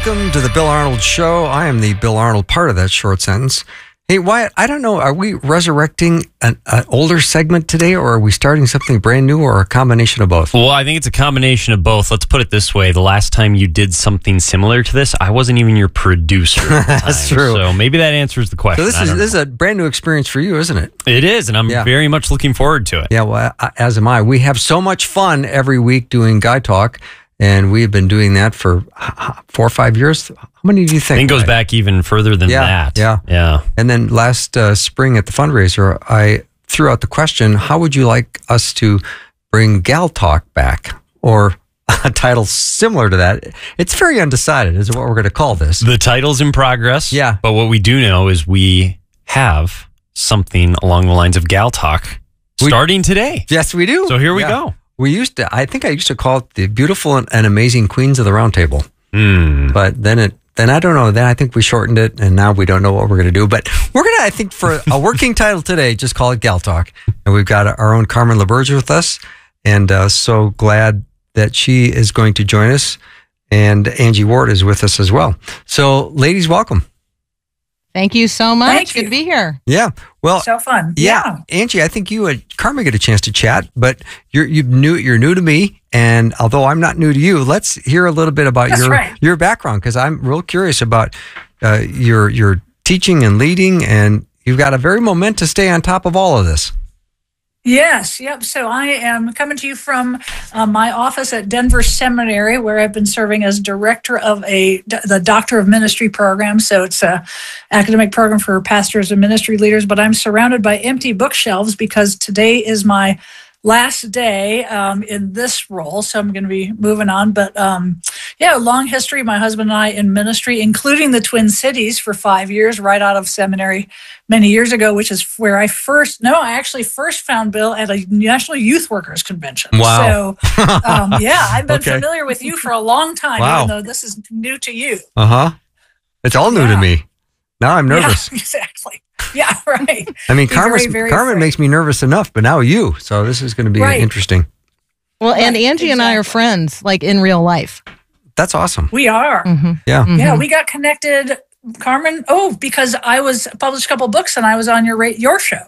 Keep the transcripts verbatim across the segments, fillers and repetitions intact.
Welcome to the Bill Arnold Show. I am the Bill Arnold part of that short sentence. Hey, Wyatt, I don't know, are we resurrecting an, an older segment today, or are we starting something brand new, or a combination of both? Well, I think it's a combination of both. Let's put it this way. The last time you did something similar to this, I wasn't even your producer at the time. That's true. So maybe that answers the question. So this is this is a brand new experience for you, isn't it? It is, and I'm Yeah. very much looking forward to it. Yeah, well, I- as am I. We have so much fun every week doing Guy Talk, and we've been doing that for uh, four or five years. How many do you think? I think it goes back even further than Yeah, that. yeah. Yeah. And then last uh, spring at the fundraiser, I threw out the question, how would you like us to bring Gal Talk back? Or a title similar to that. It's very undecided is what we're going to call this. The title's in progress. Yeah. But what we do know is we have something along the lines of Gal Talk We- starting today. Yes, we do. So here we Yeah. go. We used to, I think I used to call it the beautiful and, and amazing Queens of the Round Table. Mm. But then it, then I don't know. Then I think we shortened it, and now we don't know what we're going to do. But we're going to, I think, for a working title today, just call it Gal Talk. And we've got our own Carmen LaBerge with us, and uh, so glad that she is going to join us. And Angie Ward is with us as well. So, ladies, welcome. Thank you so much. Thank Good you. to be here. Yeah. Well, So fun. yeah. Yeah. Angie, I think you and Carmen get a chance to chat, but you're you new you're new to me, and although I'm not new to you, let's hear a little bit about That's your right. your background, because I'm real curious about uh, your your teaching and leading, and you've got a very momentous day on top of all of this. Yes. Yep. So I am coming to you from uh, my office at Denver Seminary, where I've been serving as director of a the Doctor of Ministry program. So it's a academic program for pastors and ministry leaders. But I'm surrounded by empty bookshelves because today is my last day um, in this role. So I'm going to be moving on. But um, yeah, long history. My husband and I in ministry, including the Twin Cities for five years, right out of seminary many years ago, which is where I first, no, I actually first found Bill at a National Youth Workers Convention. Wow. So um, yeah, I've been Okay. familiar with you for a long time, Wow. even though this is new to you. Uh huh. It's all new to Yeah. me. Now I'm nervous. Yeah, exactly. Yeah, right. I mean, Be Carmen very, very Carmen afraid. makes me nervous enough, but now you. So this is going to be Right. interesting. Well, and Right, Angie and I are exactly. friends, like in real life. That's awesome. We are. Mm-hmm. Yeah. Yeah, we got connected, Carmen. Oh, because I was published a couple books and I was on your ra- your show.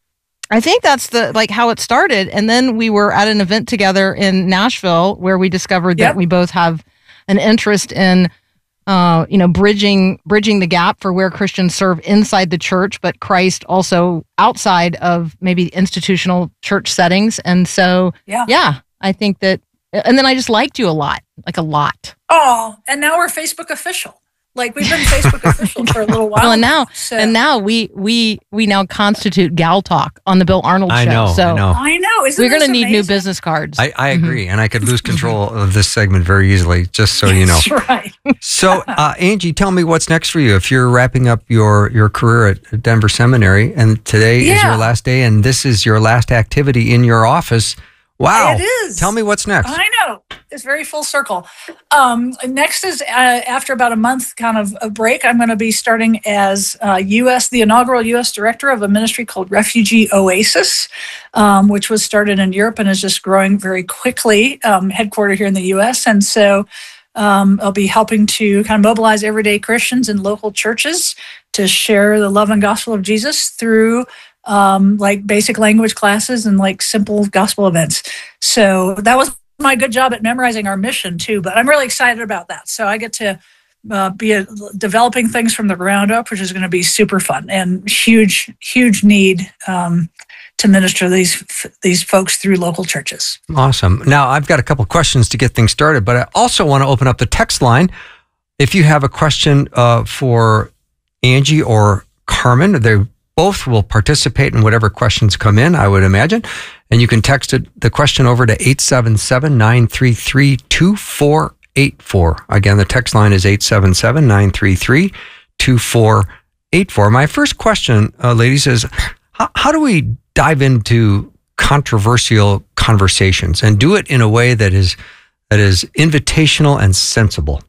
I think that's the like how it started. And then we were at an event together in Nashville where we discovered Yep. that we both have an interest in uh, you know, bridging bridging the gap for where Christians serve inside the church, but Christ also outside of maybe institutional church settings. And so Yeah. yeah, I think that and then I just liked you a lot, like a lot. Oh, and now we're Facebook official. Like we've been Facebook official for a little while. Well, and now so. and now we we we now constitute Gal Talk on the Bill Arnold I show. know. so I know. I know. Isn't we're going to this need new amazing? business cards. I, I Mhm. agree, and I could lose control of this segment very easily, just so you know. That's right. So, uh, Angie, tell me what's next for you. If you're wrapping up your, your career at Denver Seminary, and today is Yeah. your last day, and this is your last activity in your office, wow. It is. Tell me what's next. I know. It's very full circle. Um, next is uh, after about a month kind of a break, I'm going to be starting as uh, U S, the inaugural U S director of a ministry called Refugee Oasis, um, which was started in Europe and is just growing very quickly, um, headquartered here in the U S. And so um, I'll be helping to kind of mobilize everyday Christians in local churches to share the love and gospel of Jesus through um, like basic language classes and like simple gospel events. So that was my good job at memorizing our mission too, but I'm really excited about that. So I get to uh, be a, developing things from the ground up, which is going to be super fun and huge, huge need um, to minister these these folks through local churches. Awesome. Now, I've got a couple questions to get things started, but I also want to open up the text line. If you have a question uh, for Angie or Carmen, they both will participate in whatever questions come in, I would imagine. And you can text it, the question over to eight seven seven, nine three three, two four eight four. Again, the text line is eight seven seven, nine three three, two four eight four. My first question, uh, ladies, is how, how do we dive into controversial conversations and do it in a way that is that is invitational and sensible?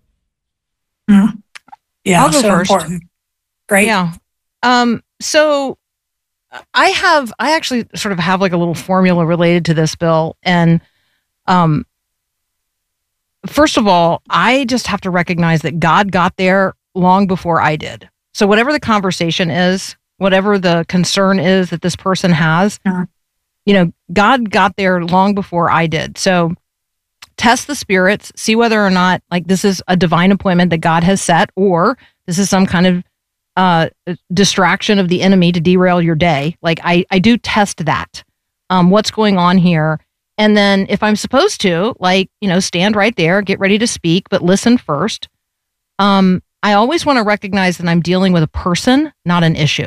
Mm. Yeah, I'll go so first. important. Great. Yeah. Um, so I have, I actually sort of have like a little formula related to this, Bill. And um, first of all, I just have to recognize that God got there long before I did. So whatever the conversation is, whatever the concern is that this person has, uh-huh. you know, God got there long before I did. So test the spirits, see whether or not like this is a divine appointment that God has set, or this is some kind of uh, distraction of the enemy to derail your day. Like I, I do test that. Um, what's going on here? And then if I'm supposed to, like, you know, stand right there, get ready to speak, but listen first. Um, I always want to recognize that I'm dealing with a person, not an issue.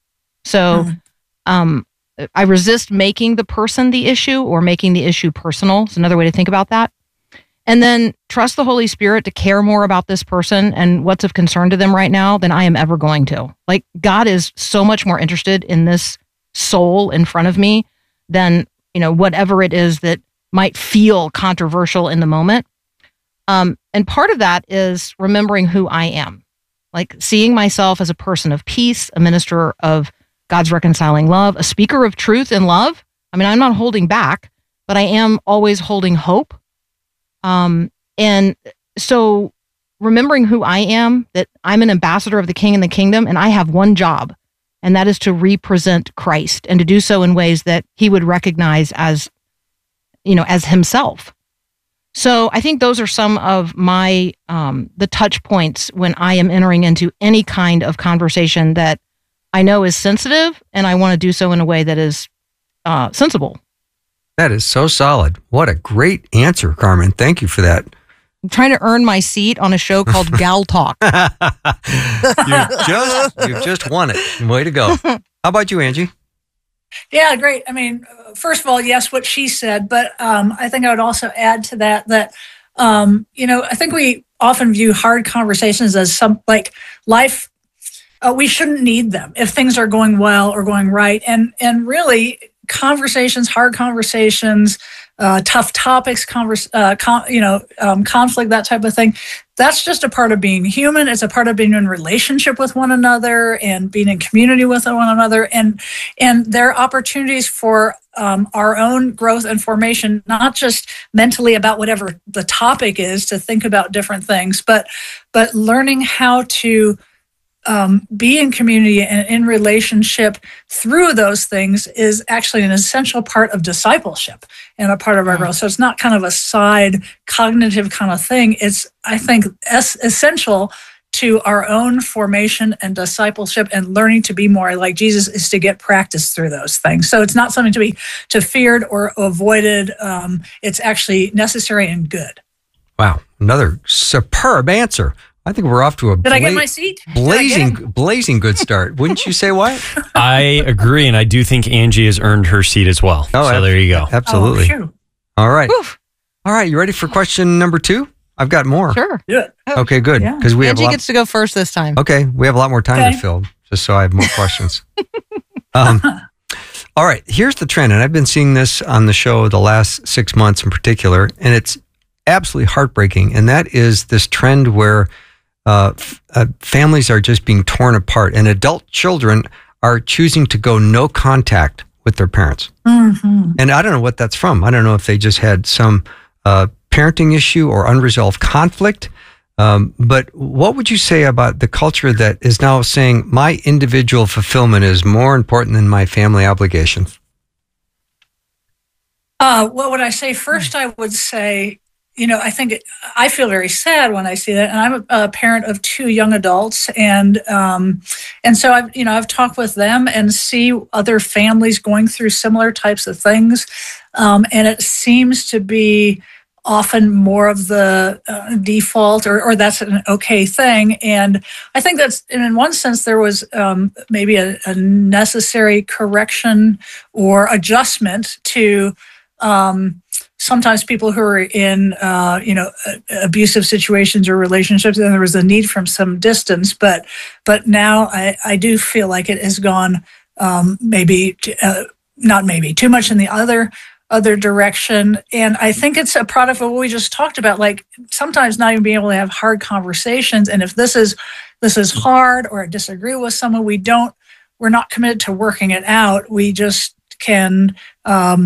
So um, I resist making the person the issue or making the issue personal. It's another way to think about that. And then trust the Holy Spirit to care more about this person and what's of concern to them right now than I am ever going to. Like, God is so much more interested in this soul in front of me than, you know, whatever it is that might feel controversial in the moment. Um, and part of that is remembering who I am, like seeing myself as a person of peace, a minister of God's reconciling love, a speaker of truth and love. I mean, I'm not holding back, but I am always holding hope. Um, and so remembering who I am, that I'm an ambassador of the King and the kingdom, and I have one job, and that is to represent Christ and to do so in ways that he would recognize as, you know, as himself. So I think those are some of my, um, the touch points when I am entering into any kind of conversation that I know is sensitive, and I want to do so in a way that is uh, sensible. That is so solid. What a great answer, Carmen. Thank you for that. I'm trying to earn my seat on a show called Gal Talk. you've, just, you've just won it. Way to go. How about you, Angie? Yeah, great. I mean, first of all, yes, what she said, but um, I think I would also add to that that, um, you know, I think we often view hard conversations as some, like life, uh, we shouldn't need them if things are going well or going right. And, and really, conversations, hard conversations, uh, tough topics, converse, uh, con- you know, um, conflict, that type of thing. That's just a part of being human. It's a part of being in relationship with one another and being in community with one another. And and there are opportunities for um, our own growth and formation, not just mentally about whatever the topic is, to think about different things, but but learning how to Um, be in community and in relationship through those things is actually an essential part of discipleship and a part of our growth. So it's not kind of a side cognitive kind of thing. It's, I think, es- essential to our own formation and discipleship, and learning to be more like Jesus is to get practice through those things. So it's not something to be to feared or avoided. Um, it's actually necessary and good. Wow. Another superb answer. I think we're off to a Did bla- I get my seat? blazing, blazing good start. Wouldn't you say, Wyatt? I agree, and I do think Angie has earned her seat as well. Oh, so ab- there you go. Absolutely. Oh, sure. All right. Oof. All right. You ready for question number two? I've got more. Sure. Do it. Okay, good. Yeah. Because we have a Angie lot. gets to go first this time. Okay, we have a lot more time Okay. to fill, just so I have more questions. um, all right, here's the trend, and I've been seeing this on the show the last six months in particular, and it's absolutely heartbreaking. And that is this trend where uh, f- uh, families are just being torn apart, and adult children are choosing to go no contact with their parents. Mm-hmm. And I don't know what that's from. I don't know if they just had some uh, parenting issue or unresolved conflict. Um, but what would you say about the culture that is now saying my individual fulfillment is more important than my family obligations? Uh, what would I say? First, I would say, you know, I think it, I feel very sad when I see that, and I'm a, a parent of two young adults, and um, and so I've you know I've talked with them and see other families going through similar types of things, um, and it seems to be often more of the uh, default, or or that's an okay thing, and I think that's, and in one sense there was um, maybe a, a necessary correction or adjustment to. Um, Sometimes people who are in, uh, you know, abusive situations or relationships, and there was a need from some distance. But, but now I, I do feel like it has gone um, maybe uh, not maybe too much in the other other direction. And I think it's a product of what we just talked about. Like sometimes not even being able to have hard conversations. And if this is this is hard, or I disagree with someone, we don't we're not committed to working it out. We just can. Um,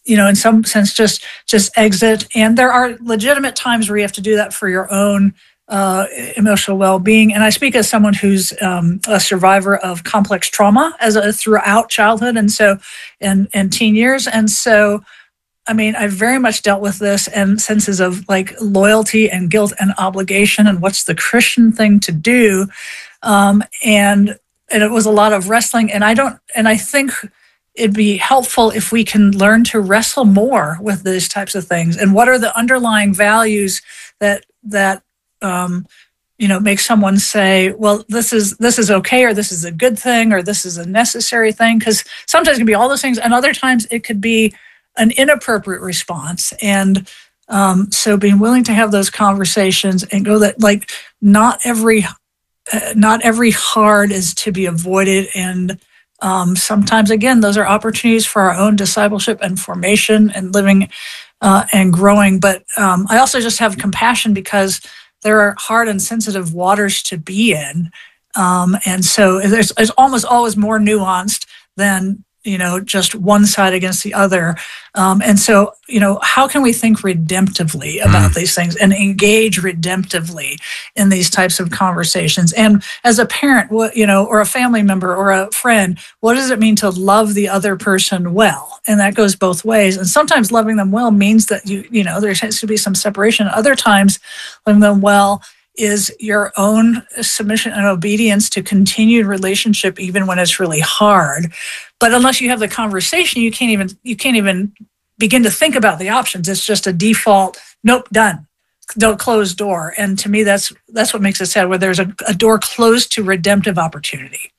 you know, in some sense, just just exit. And there are legitimate times where you have to do that for your own uh, emotional well-being. And I speak as someone who's um, a survivor of complex trauma as a throughout childhood, and so and and teen years, and so. I mean, I've very much dealt with this and senses of like loyalty and guilt and obligation and what's the Christian thing to do. Um, and, and it was a lot of wrestling. And I don't, and I think it'd be helpful if we can learn to wrestle more with these types of things. And what are the underlying values that, that, um, you know, make someone say, well, this is, this is okay, or this is a good thing, or this is a necessary thing. Because sometimes it can be all those things. And other times it could be an inappropriate response. And um, so being willing to have those conversations and go that like not every, uh, not every hard is to be avoided. And um, sometimes, again, those are opportunities for our own discipleship and formation and living uh, and growing. But um, I also just have compassion because there are hard and sensitive waters to be in. Um, and so there's, there's almost always more nuanced than you know, just one side against the other. Um, and so, you know, how can we think redemptively about mm. these things and engage redemptively in these types of conversations? And as a parent, what, you know, or a family member or a friend, what does it mean to love the other person well? And that goes both ways. And sometimes loving them well means that you, you know, there has to be some separation. Other times, loving them well is your own submission and obedience to continued relationship, even when it's really hard. But unless you have the conversation, you can't even you can't even begin to think about the options. It's just a default. Nope, done. Don't close door. And to me, that's that's what makes it sad. Where there's a, a door closed to redemptive opportunity.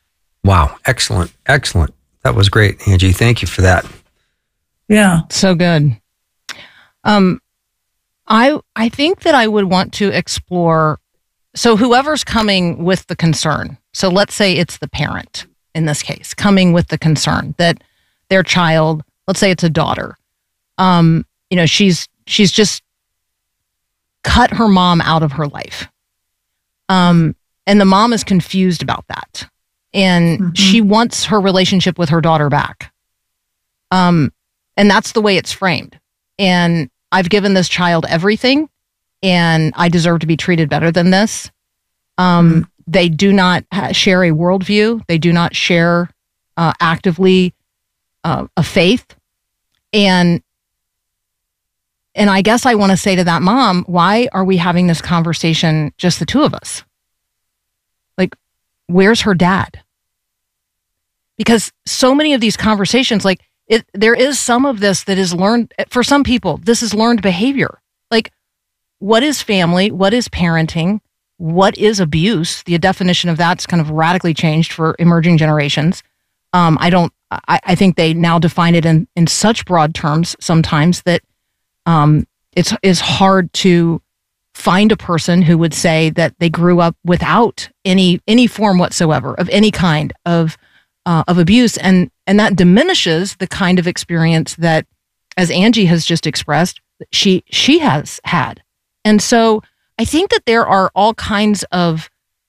Wow, excellent, excellent. That was great, Angie. Thank you for that. Yeah, so good. Um. I I think that I would want to explore, so whoever's coming with the concern, so let's say it's the parent in this case, coming with the concern that their child, let's say it's a daughter, um, you know, she's she's just cut her mom out of her life. Um, and the mom is confused about that. And mm-hmm. she wants her relationship with her daughter back. Um, and that's the way it's framed. And I've given this child everything, and I deserve to be treated better than this. Um, mm-hmm. They do not ha- share a worldview. They do not share uh, actively uh, a faith. And and I guess I want to say to that mom, why are we having this conversation, just the two of us? Like, where's her dad? Because so many of these conversations, like, It, there is some of this that is learned, for some people, this is learned behavior. Like, what is family? What is parenting? What is abuse? The definition of that's kind of radically changed for emerging generations. Um, I don't, I, I think they now define it in, in such broad terms sometimes that um, it's, it's hard to find a person who would say that they grew up without any, any form whatsoever of any kind of Uh, of abuse, and and that diminishes the kind of experience that, as Angie has just expressed, she she has had. And so I think that there are all kinds of,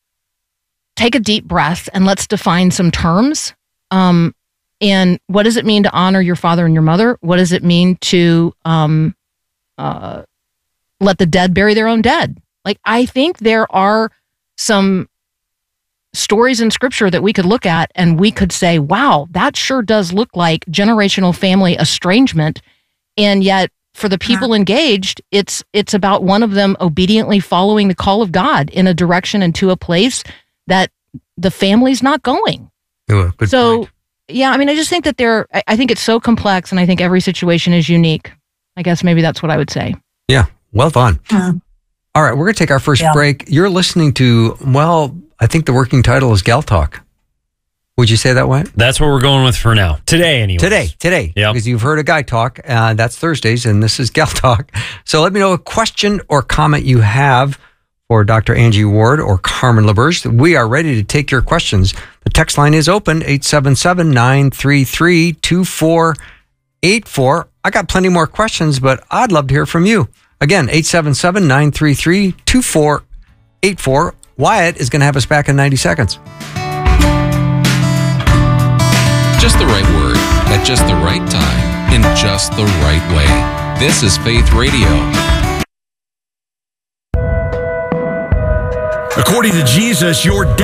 take a deep breath and let's define some terms. Um, and what does it mean to honor your father and your mother? What does it mean to um, uh, let the dead bury their own dead? Like, I think there are some stories in scripture that we could look at and we could say, wow, that sure does look like generational family estrangement. And yet for the people yeah. engaged, it's it's about one of them obediently following the call of God in a direction and to a place that the family's not going. Oh, good so, point. yeah, I mean, I just think that there, I, I think it's so complex, and I think every situation is unique. I guess maybe that's what I would say. Yeah, well done. Yeah. All right, we're going to take our first yeah. break. You're listening to, well, I think the working title is Gal Talk. Would you say that way? That's what we're going with for now. Today, anyway. Today, today. Yep. Because you've heard a Guy Talk. Uh, that's Thursdays, and this is Gal Talk. So let me know a question or comment you have for Doctor Angie Ward or Carmen LaBerge. We are ready to take your questions. The text line is open, eight seven seven, nine three three, two four eight four. I got plenty more questions, but I'd love to hear from you. Again, eight seven seven, nine three three, two four eight four. Wyatt is going to have us back in ninety seconds. Just the right word at just the right time. in just the right way. This is Faith Radio. According to Jesus, your